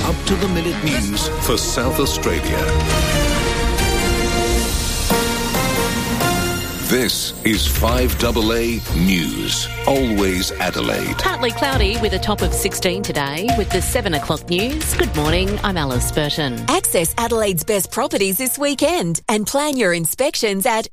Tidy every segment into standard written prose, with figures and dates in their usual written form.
up-to-the-minute news for South Australia. This is 5AA News. Always Adelaide. Partly cloudy with a top of 16 today with the 7 o'clock news. Good morning, I'm Alice Burton. Access Adelaide's best properties this weekend and plan your inspections at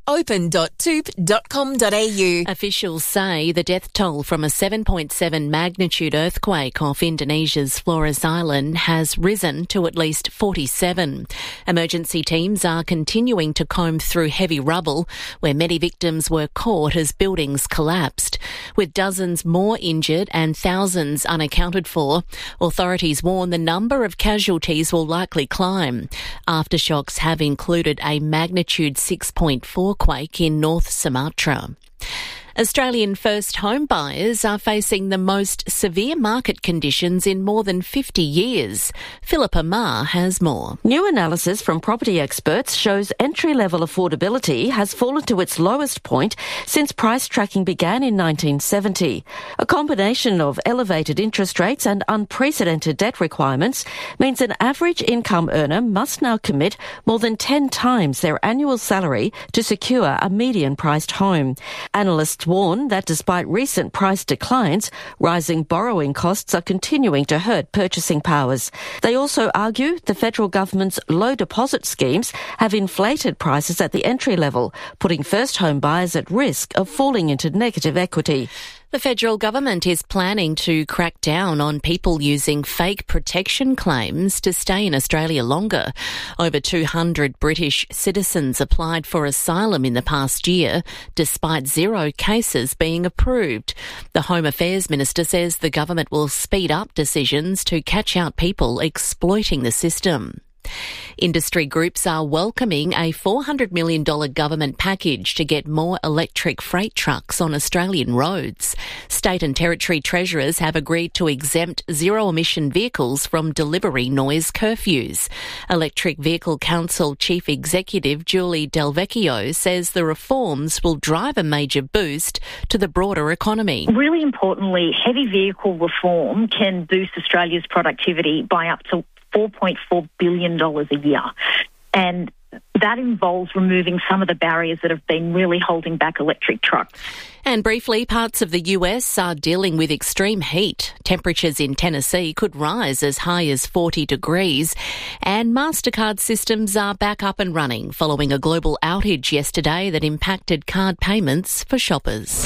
open.toop.com.au. Officials say the death toll from a 7.7 magnitude earthquake off Indonesia's Flores Island has risen to at least 47. Emergency teams are continuing to comb through heavy rubble where many victims were caught as buildings collapsed. With dozens more injured and thousands unaccounted for, authorities warn the number of casualties will likely climb. Aftershocks have included a magnitude 6.4 quake in North Sumatra. Australian first home buyers are facing the most severe market conditions in more than 50 years. Philippa Ma has more. New analysis from property experts shows entry-level affordability has fallen to its lowest point since price tracking began in 1970. A combination of elevated interest rates and unprecedented debt requirements means an average income earner must now commit more than 10 times their annual salary to secure a median-priced home. Analysts warn that despite recent price declines, rising borrowing costs are continuing to hurt purchasing powers. They also argue the federal government's low deposit schemes have inflated prices at the entry level, putting first home buyers at risk of falling into negative equity. The federal government is planning to crack down on people using fake protection claims to stay in Australia longer. Over 200 British citizens applied for asylum in the past year, despite 0 cases being approved. The Home Affairs Minister says the government will speed up decisions to catch out people exploiting the system. Industry groups are welcoming a $400 million government package to get more electric freight trucks on Australian roads. State and territory treasurers have agreed to exempt zero-emission vehicles from delivery noise curfews. Electric Vehicle Council Chief Executive Julie Delvecchio says the reforms will drive a major boost to the broader economy. Really importantly, heavy vehicle reform can boost Australia's productivity by up to $4.4 billion a year. And that involves removing some of the barriers that have been really holding back electric trucks. And briefly, parts of the US are dealing with extreme heat. Temperatures in Tennessee could rise as high as 40 degrees. And MasterCard systems are back up and running following a global outage yesterday that impacted card payments for shoppers.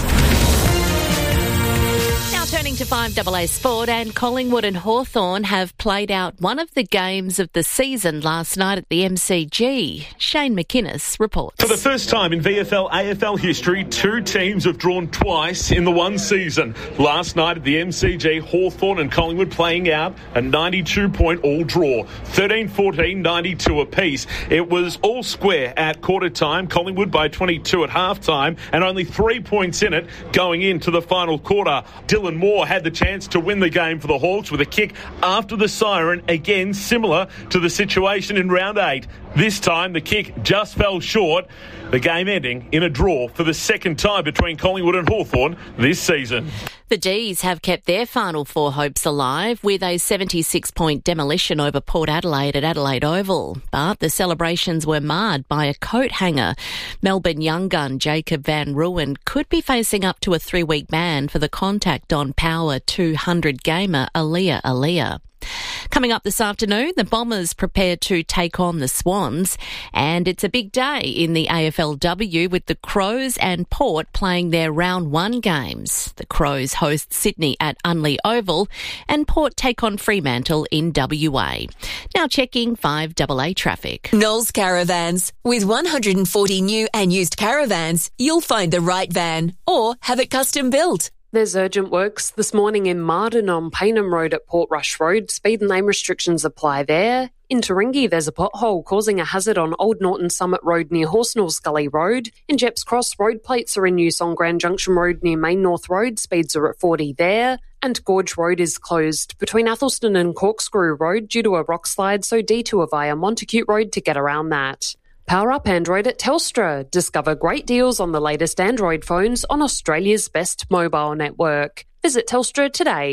Turning to 5AA Sport, and Collingwood and Hawthorn have played out one of the games of the season last night at the MCG. Shane McInnes reports. For the first time in VFL-AFL history, 2 teams have drawn twice in the one season. Last night at the MCG, Hawthorn and Collingwood playing out a 92-point all draw, 13-14, 92 apiece. It was all square at quarter time, Collingwood by 22 at half time, and only 3 points in it going into the final quarter. Dylan Moore had the chance to win the game for the Hawks with a kick after the siren, again similar to the situation in round 8. This time the kick just fell short, the game ending in a draw for the second time between Collingwood and Hawthorn this season. The D's have kept their Final Four hopes alive with a 76-point demolition over Port Adelaide at Adelaide Oval. But the celebrations were marred by a coat hanger. Melbourne young gun Jacob Van Rooyen could be facing up to a 3-week ban for the contact on Power 200 gamer Aaliyah. Coming up this afternoon, the Bombers prepare to take on the Swans, and it's a big day in the AFLW with the Crows and Port playing their round 1 games. The Crows host Sydney at Unley Oval and Port take on Fremantle in WA. Now checking 5AA traffic. Knowles Caravans. With 140 new and used caravans, you'll find the right van or have it custom built. There's urgent works this morning in Marden on Paynham Road at Portrush Road. Speed and lane restrictions apply there. In Taringi, there's a pothole causing a hazard on Old Norton Summit Road near Horsnell Scully Road. In Jepps Cross, road plates are in use on Grand Junction Road near Main North Road. Speeds are at 40 there. And Gorge Road is closed between Athelston and Corkscrew Road due to a rock slide, so detour via Montacute Road to get around that. Power up Android at Telstra. Discover great deals on the latest Android phones on Australia's best mobile network. Visit Telstra today.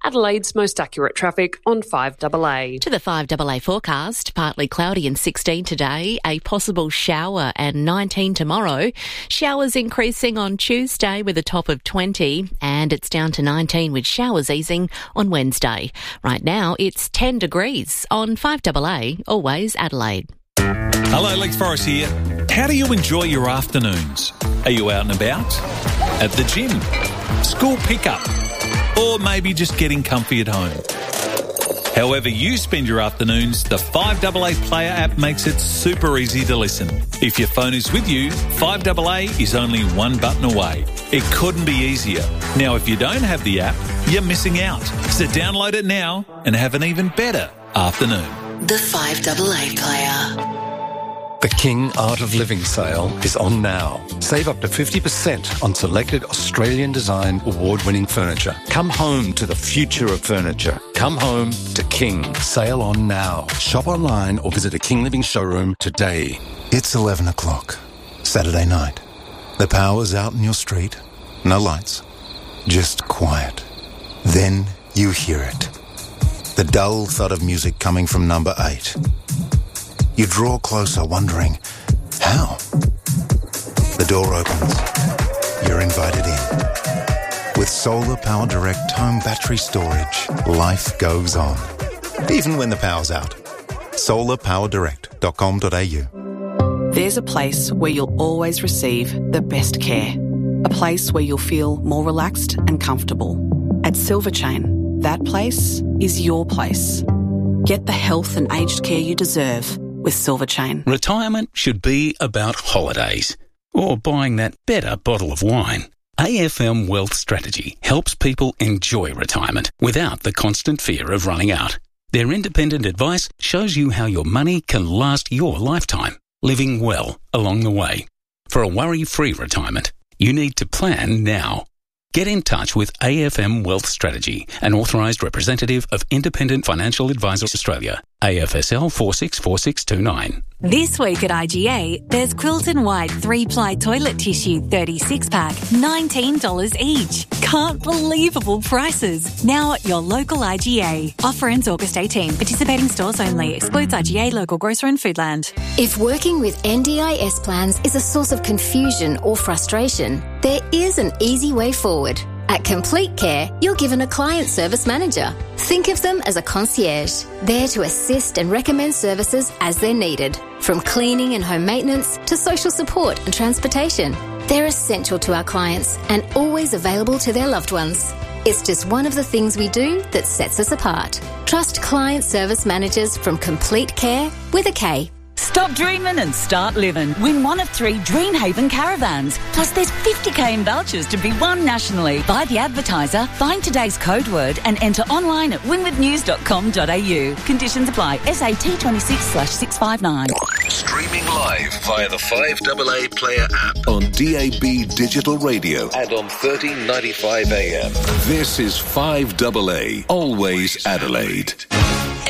Adelaide's most accurate traffic on 5AA. To the 5AA forecast, partly cloudy and 16 today, a possible shower and 19 tomorrow. Showers increasing on Tuesday with a top of 20, and it's down to 19 with showers easing on Wednesday. Right now, it's 10 degrees on 5AA, always Adelaide. Hello, Lex Forrest here. How do you enjoy your afternoons? Are you out and about? At the gym? School pickup? Or maybe just getting comfy at home? However you spend your afternoons, the 5AA Player app makes it super easy to listen. If your phone is with you, 5AA is only one button away. It couldn't be easier. Now, if you don't have the app, you're missing out. So download it now and have an even better afternoon. The 5AA Player. The King Art of Living sale is on now. Save up to 50% on selected Australian design award-winning furniture. Come home to the future of furniture. Come home to King. Sale on now. Shop online or visit a King Living showroom today. It's 11 o'clock, Saturday night. The power's out in your street. No lights. Just quiet. Then you hear it. The dull thud of music coming from number 8. You draw closer, wondering, how? The door opens. You're invited in. With Solar Power Direct home battery storage, life goes on. Even when the power's out. solarpowerdirect.com.au. There's a place where you'll always receive the best care. A place where you'll feel more relaxed and comfortable. At Silverchain, that place is your place. Get the health and aged care you deserve with Silverchain. Retirement should be about holidays or buying that better bottle of wine. AFM Wealth Strategy helps people enjoy retirement without the constant fear of running out. Their independent advice shows you how your money can last your lifetime, living well along the way. For a worry-free retirement, you need to plan now. Get in touch with AFM Wealth Strategy, an authorised representative of Independent Financial Advisors Australia, AFSL 464629. This week at IGA, there's Quilton White 3-ply toilet tissue 36-pack, $19 each. Can't believable prices. Now at your local IGA. Offer ends August 18. Participating stores only. Excludes IGA, local grocer and Foodland. If working with NDIS plans is a source of confusion or frustration, there is an easy way forward. At Complete Care, you're given a client service manager. Think of them as a concierge, there to assist and recommend services as they're needed, from cleaning and home maintenance to social support and transportation. They're essential to our clients and always available to their loved ones. It's just one of the things we do that sets us apart. Trust client service managers from Complete Care with a K. Stop dreaming and start living. Win one of 3 Dreamhaven caravans. Plus there's 50k in vouchers to be won nationally. Buy the advertiser, find today's code word and enter online at winwithnews.com.au. Conditions apply. SAT 26/659. Streaming live via the 5AA Player app on DAB Digital Radio and on 1395 AM. This is 5AA, always Adelaide.